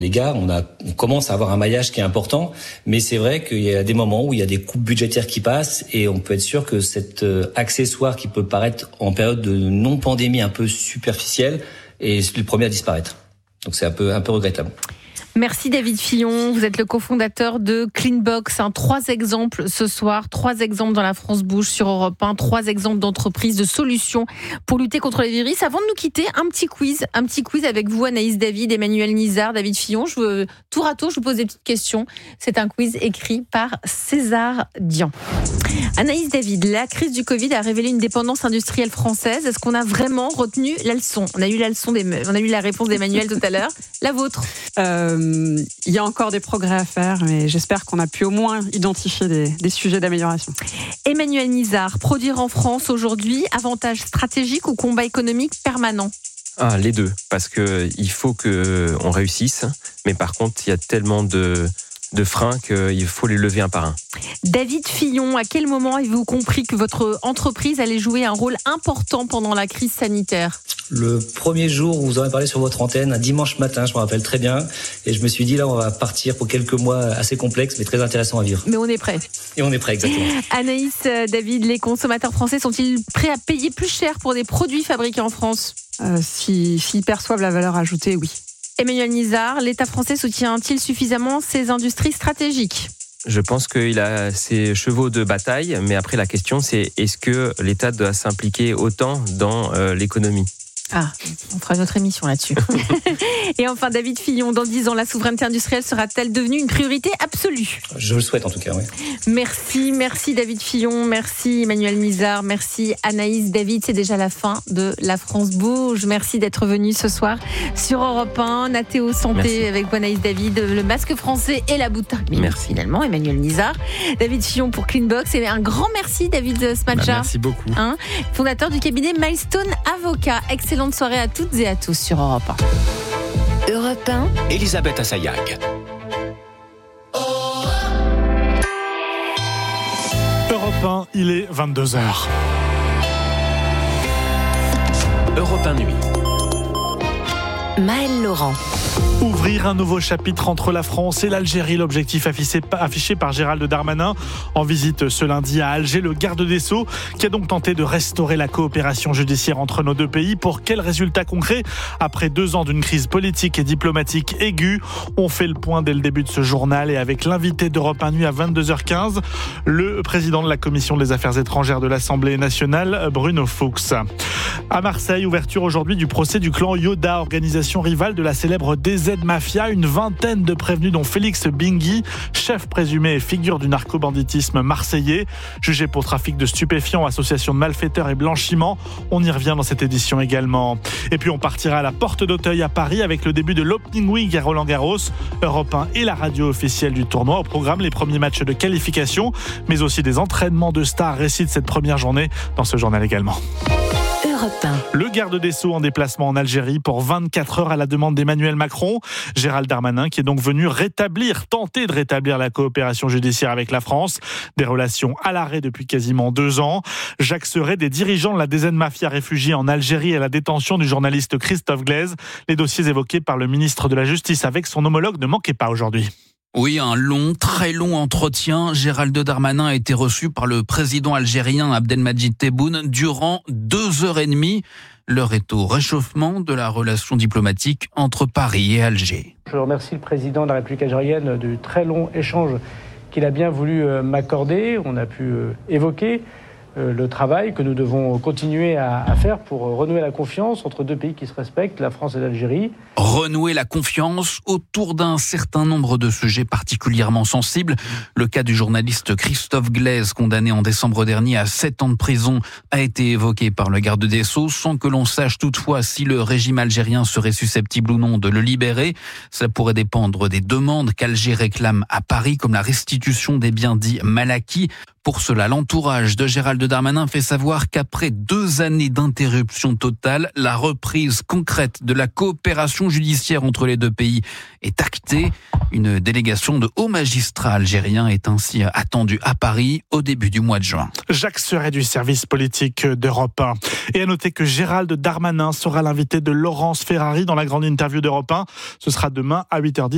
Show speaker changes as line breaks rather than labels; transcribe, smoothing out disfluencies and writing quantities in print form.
Les gars, on commence à avoir un maillage qui est important, mais c'est vrai qu'il y a des moments où il y a des coupes budgétaires qui passent et on peut être sûr que cet accessoire qui peut paraître en période de non-pandémie un peu superficielle est le premier à disparaître. Donc c'est un peu regrettable.
Merci David Fillon, vous êtes le cofondateur de Cleanbox. 3 exemples ce soir, 3 exemples dans la France Bouge sur Europe 1, 3 exemples d'entreprises, de solutions pour lutter contre les virus. Avant de nous quitter, un petit quiz avec vous Anaïs David, Emmanuel Nizard, David Fillon. Tour à tour, je vous pose des petites questions. C'est un quiz écrit par César Dian. Anaïs David, la crise du Covid a révélé une dépendance industrielle française. Est-ce qu'on a vraiment retenu la leçon ? On a eu la réponse d'Emmanuel tout à l'heure. La vôtre ?
Il y a encore des progrès à faire, mais j'espère qu'on a pu au moins identifier des sujets d'amélioration.
Emmanuel Nizard, produire en France aujourd'hui, avantage stratégique ou combat économique permanent ?
Les deux, parce qu'il faut qu'on réussisse, mais par contre, il y a tellement de freins qu'il faut les lever un par un.
David Fillon, à quel moment avez-vous compris que votre entreprise allait jouer un rôle important pendant la crise sanitaire ?
Le premier jour où vous en avez parlé sur votre antenne, un dimanche matin, je me rappelle très bien, et je me suis dit là, on va partir pour quelques mois assez complexes, mais très intéressants à vivre.
Mais on est prêt.
Et on est prêt, exactement.
Anaïs, David, les consommateurs français sont-ils prêts à payer plus cher pour des produits fabriqués en France ?
S'ils perçoivent la valeur ajoutée, oui.
Emmanuel Nizard, l'État français soutient-il suffisamment ces industries stratégiques ?
Je pense qu'il a ses chevaux de bataille, mais après la question c'est est-ce que l'État doit s'impliquer autant dans l'économie ?
On fera une autre émission là-dessus. Et enfin, David Fillon, dans 10 ans, la souveraineté industrielle sera-t-elle devenue une priorité absolue ?
Je le souhaite en tout cas, oui.
Merci David Fillon, merci Emmanuel Nizard, merci Anaïs David. C'est déjà la fin de La France Bouge. Merci d'être venu ce soir sur Europe 1. Nathéo Santé merci. Avec vous Anaïs David, le masque français et la bouteille. Merci finalement, Emmanuel Nizard. David Fillon pour Cleanbox. Et un grand merci David Smadja.
Merci beaucoup.
Fondateur du cabinet Milestone Avocat. Excellente soirée à toutes et à tous sur Europe 1.
Europe 1.
Elisabeth Assayag.
Europe 1, il est 22h.
Europe 1 Nuit.
Maëlle Laurent.
Ouvrir un nouveau chapitre entre la France et l'Algérie, l'objectif affiché par Gérald Darmanin en visite ce lundi à Alger, le garde des Sceaux qui a donc tenté de restaurer la coopération judiciaire entre nos deux pays. Pour quels résultats concrets ? Après 2 ans d'une crise politique et diplomatique aiguë, on fait le point dès le début de ce journal et avec l'invité d'Europe 1 Nuit à 22h15, le président de la Commission des Affaires étrangères de l'Assemblée nationale, Bruno Fuchs. À Marseille, ouverture aujourd'hui du procès du clan Yoda, organisation rivale de la célèbre DZ Mafia. Une vingtaine de prévenus dont Félix Bingui, chef présumé et figure du narcobanditisme marseillais, jugé pour trafic de stupéfiants, association de malfaiteurs et blanchiment. On y revient dans cette édition également. Et puis on partira à la Porte d'Auteuil à Paris avec le début de l'Opening Week à Roland-Garros. Europe 1 et la radio officielle du tournoi. Au programme, les premiers matchs de qualification, mais aussi des entraînements de stars récitent cette première journée dans ce journal également. Le garde des Sceaux en déplacement en Algérie pour 24 heures à la demande d'Emmanuel Macron. Gérald Darmanin qui est donc venu tenter de rétablir la coopération judiciaire avec la France. Des relations à l'arrêt depuis quasiment 2 ans. Jacques Serret, des dirigeants de la DZ Mafia réfugiés en Algérie et la détention du journaliste Christophe Glaise. Les dossiers évoqués par le ministre de la Justice avec son homologue ne manquaient pas aujourd'hui.
Oui, un très long entretien. Gérald Darmanin a été reçu par le président algérien Abdelmadjid Tebboune durant 2h30. L'heure est au réchauffement de la relation diplomatique entre Paris et Alger.
Je remercie le président de la République algérienne du très long échange qu'il a bien voulu m'accorder. On a pu évoquer le travail que nous devons continuer à faire pour renouer la confiance entre 2 pays qui se respectent, la France et l'Algérie.
Renouer la confiance autour d'un certain nombre de sujets particulièrement sensibles. Le cas du journaliste Christophe Glaise, condamné en décembre dernier à 7 ans de prison, a été évoqué par le garde des Sceaux, sans que l'on sache toutefois si le régime algérien serait susceptible ou non de le libérer. Cela pourrait dépendre des demandes qu'Alger réclame à Paris, comme la restitution des biens dits mal acquis. Pour cela, l'entourage de Gérald Darmanin fait savoir qu'après 2 années d'interruption totale, la reprise concrète de la coopération judiciaire entre les 2 pays est actée. Une délégation de hauts magistrats algériens est ainsi attendue à Paris au début du mois de juin.
Jacques Serret du service politique d'Europe 1. Et à noter que Gérald Darmanin sera l'invité de Laurence Ferrari dans la grande interview d'Europe 1. Ce sera demain à 8h10.